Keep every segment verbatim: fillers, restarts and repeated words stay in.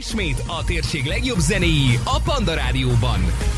Ismét a térség legjobb zenéi a Panda Rádióban.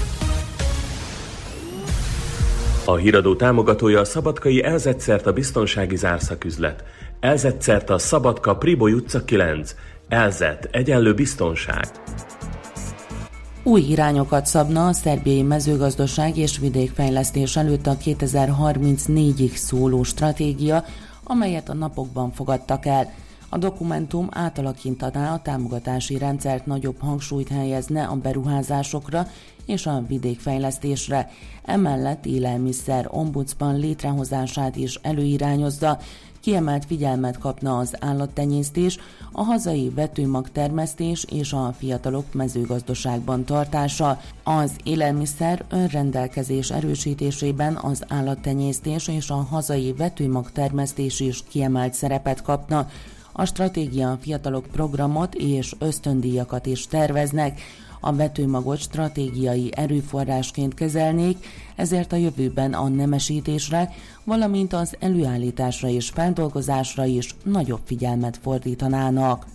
A híradó támogatója a szabadkai Elzett-Szerta biztonsági zárszaküzlet. Elzett-Szerta Szabadka Priboly utca kilenc. Elzett egyenlő biztonság. Új irányokat szabna a szerbiai mezőgazdaság és vidékfejlesztés előtt a kétezer-harmincnégyig szóló stratégia, amelyet a napokban fogadtak el. A dokumentum átalakítaná a támogatási rendszert, nagyobb hangsúlyt helyezne a beruházásokra és a vidékfejlesztésre. Emellett élelmiszer ombudsman létrehozását is előirányozza, kiemelt figyelmet kapna az állattenyésztés, a hazai vetőmagtermesztés és a fiatalok mezőgazdaságban tartása. Az élelmiszer önrendelkezés erősítésében az állattenyésztés és a hazai vetőmagtermesztés is kiemelt szerepet kapna. A stratégia fiatalok programot és ösztöndíjakat is terveznek. A vetőmagot stratégiai erőforrásként kezelnék, ezért a jövőben a nemesítésre, valamint az előállításra és feldolgozásra is nagyobb figyelmet fordítanának.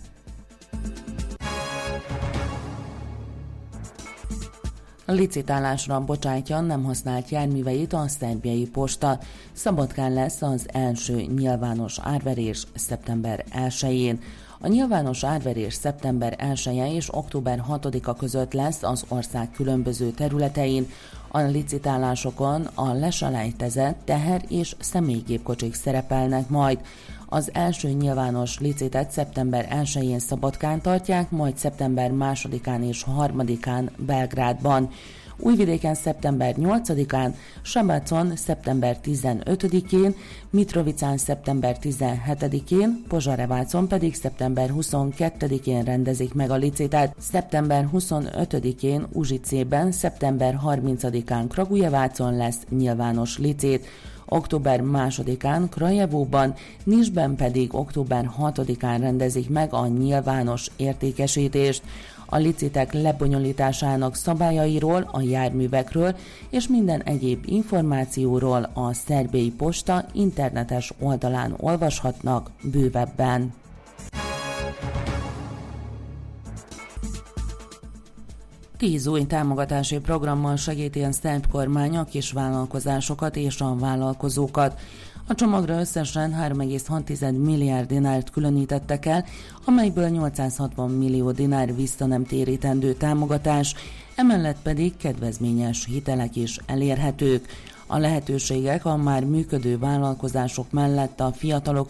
Licitálásra bocsátja nem használt járműveit a szerbiai posta. Szabadkán lesz az első nyilvános árverés szeptember elsején. A nyilvános árverés szeptember elseje és október hatodika között lesz az ország különböző területein. A licitálásokon a leselejtezett teher- és személygépkocsik szerepelnek majd. Az első nyilvános licitet szeptember elsején Szabadkán tartják, majd szeptember másodikán és harmadikán Belgrádban. Újvidéken szeptember nyolcadikán, Sabacon szeptember tizenötödikén, Mitrovicán szeptember tizenhetedikén, Pozsarevácon pedig szeptember huszonkettedikén rendezik meg a licitet, szeptember huszonötödikén Uzsicében, szeptember harmincadikán Kragujevácon lesz nyilvános licit, október másodikán Krajevóban, Nisben pedig október hatodikán rendezik meg a nyilvános értékesítést. A licitek lebonyolításának szabályairól, a járművekről és minden egyéb információról a szerbiai posta internetes oldalán olvashatnak bővebben. Tíz új támogatási programmal segíti a szerb kormány a kisvállalkozásokat és a vállalkozókat. A csomagra összesen három egész hat milliárd dinárt különítettek el, amelyből nyolcszázhatvan millió dinár visszanemtérítendő támogatás, emellett pedig kedvezményes hitelek is elérhetők. A lehetőségek a már működő vállalkozások mellett a fiatalok